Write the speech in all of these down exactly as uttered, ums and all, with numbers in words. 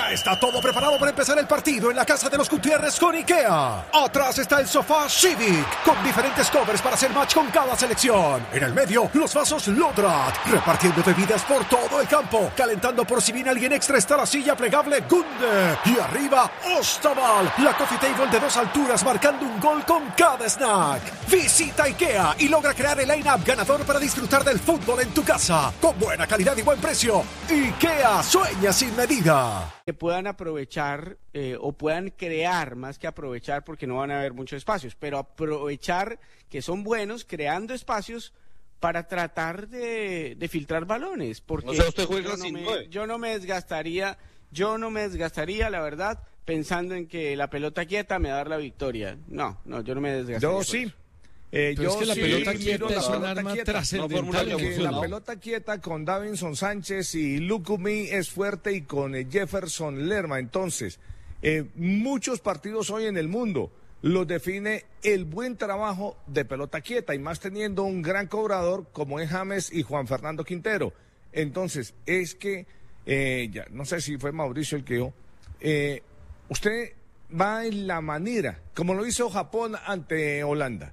Ya está todo preparado para empezar el partido en la casa de los Gutiérrez con IKEA. Atrás está el sofá Civic, con diferentes covers para hacer match con cada selección. En el medio, los vasos Lodrat, repartiendo bebidas por todo el campo. Calentando por si viene alguien extra está la silla plegable Gunde. Y arriba, Ostaval, la coffee table de dos alturas marcando un gol con cada snack. Visita IKEA y logra crear el line-up ganador para disfrutar del fútbol en tu casa. Con buena calidad y buen precio. IKEA, sueña sin medida. Que puedan aprovechar eh, o puedan crear, más que aprovechar porque no van a haber muchos espacios, pero aprovechar que son buenos creando espacios para tratar de, de filtrar balones, porque o sea, usted juega yo, no sin me, nueve. yo no me desgastaría, yo no me desgastaría, la verdad, pensando en que la pelota quieta me va a dar la victoria. No, no, yo no me desgastaría. Yo sí. Eh, Pero yo es que la sí, pelota miro quieta la es un pelota arma quieta. trascendental. No, Que en la fútbol. pelota quieta con Davinson Sánchez y Lucumí es fuerte y con eh, Jefferson Lerma. Entonces, eh, muchos partidos hoy en el mundo los define el buen trabajo de pelota quieta y más teniendo un gran cobrador como es James y Juan Fernando Quintero. Entonces, es que, eh, ya no sé si fue Mauricio el que dijo, eh, usted va en la manera, como lo hizo Japón ante Holanda.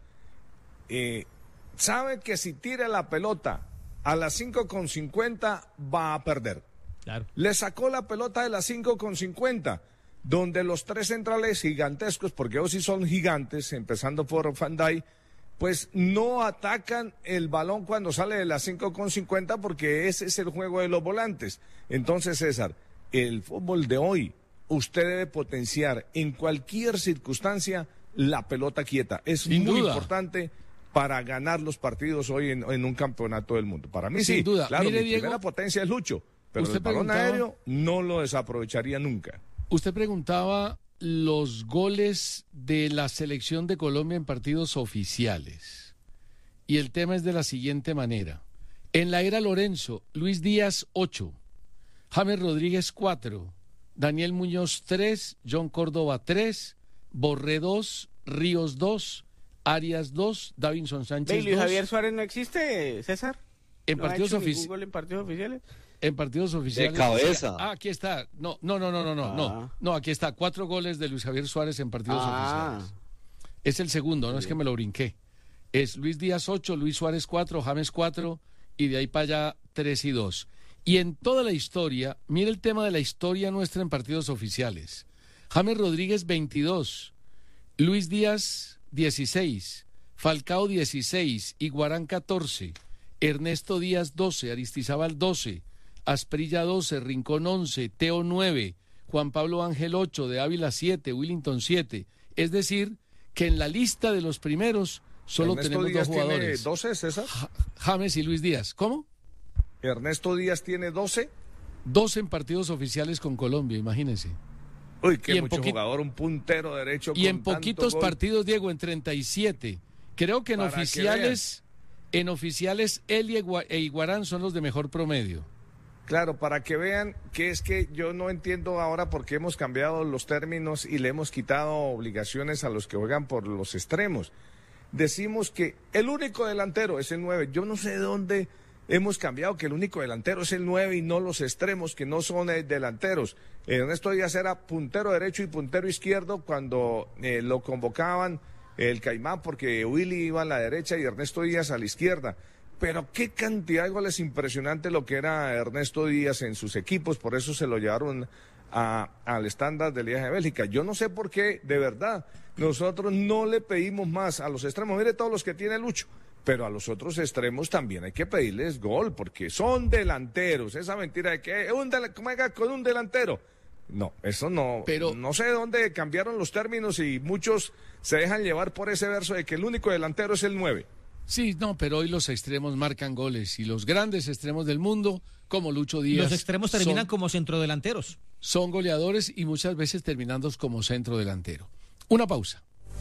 Eh, sabe que si tira la pelota a las cinco con cincuenta va a perder. Claro. Le sacó la pelota de las cinco con cincuenta, donde los tres centrales gigantescos, porque ellos sí son gigantes, empezando por Van Dijk, pues no atacan el balón cuando sale de las cinco con cincuenta porque ese es el juego de los volantes. Entonces, César, el fútbol de hoy, usted debe potenciar en cualquier circunstancia la pelota quieta. Es Sin muy duda. importante para ganar los partidos hoy en, en un campeonato del mundo. Para mí Sin sí, duda. claro, Mire, mi Diego, primera potencia es Lucho, pero usted el balón preguntaba- aéreo no lo desaprovecharía nunca. Usted preguntaba los goles de la selección de Colombia en partidos oficiales. Y el tema es de la siguiente manera. En la era Lorenzo, Luis Díaz ocho, James Rodríguez cuatro, Daniel Muñoz tres, John Córdoba tres, Borré dos, Ríos dos, Arias dos, Davinson Sánchez ¿Ve, Luis dos. Javier Suárez no existe, César? En ¿No ha partidos hecho ningún oficiales. gol en partidos oficiales? En partidos oficiales. cabeza. Ah, aquí está. No, no, no, no, no, no, no. Ah. No, aquí está. Cuatro goles de Luis Javier Suárez en partidos Ah. oficiales. Es el segundo, no es que me lo brinqué. Es Luis Díaz ocho, Luis Suárez cuatro, James cuatro y de ahí para allá tres y dos. Y en toda la historia, mire el tema de la historia nuestra en partidos oficiales. James Rodríguez veintidós, Luis Díaz dieciséis, Falcao dieciséis, Iguarán catorce, Ernesto Díaz doce, Aristizábal doce, Asprilla doce, Rincón once, Teo nueve, Juan Pablo Ángel ocho, de Ávila siete, Willington siete. Es decir, que en la lista de los primeros solo Ernesto tenemos Díaz dos tiene jugadores. doce, César. Ja- James y Luis Díaz. ¿Cómo? Ernesto Díaz tiene doce. Dos en partidos oficiales con Colombia, imagínense. Uy, qué Y en mucho poqui- jugador, un puntero derecho. Y con en tanto poquitos gol. partidos, Diego, en treinta y siete. Creo que en Para que oficiales, en oficiales, él y Igua- e Iguarán son los de mejor promedio. Claro, para que vean que es que yo no entiendo ahora por qué hemos cambiado los términos y le hemos quitado obligaciones a los que juegan por los extremos. Decimos que el único delantero es el nueve. Yo no sé de dónde hemos cambiado que el único delantero es el nueve y no los extremos que no son eh, delanteros. Eh, Ernesto Díaz era puntero derecho y puntero izquierdo cuando eh, lo convocaban el Caimán porque Willy iba a la derecha y Ernesto Díaz a la izquierda. Pero qué cantidad de goles impresionante lo que era Ernesto Díaz en sus equipos, por eso se lo llevaron a, al estándar de Liga de Bélgica. Yo no sé por qué, de verdad, nosotros no le pedimos más a los extremos. Mire todos los que tiene Lucho, pero a los otros extremos también hay que pedirles gol, porque son delanteros. Esa mentira de que un del- ¿cómo haga con un delantero? No, eso no. Pero- no sé de dónde cambiaron los términos y muchos se dejan llevar por ese verso de que el único delantero es el nueve. Sí, no, pero hoy los extremos marcan goles y los grandes extremos del mundo, como Lucho Díaz, Los extremos terminan son, como centrodelanteros. son goleadores y muchas veces terminando como centro delantero. Una pausa.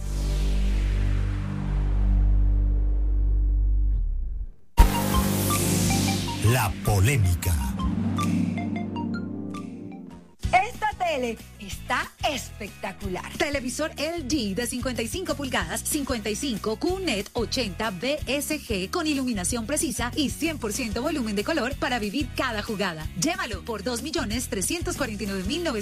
La polémica. Esta tele está espectacular. Televisor L G de cincuenta y cinco pulgadas, cincuenta y cinco Q net ochenta B S G con iluminación precisa y cien por ciento volumen de color para vivir cada jugada. Llévalo por dos millones trescientos cuarenta y nueve mil novecientos.